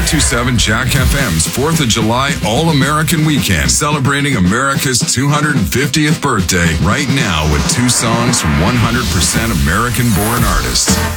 92.7 Jack FM's 4th of July All-American Weekend, celebrating America's 250th birthday right now with 2 songs from 100% American-born artists.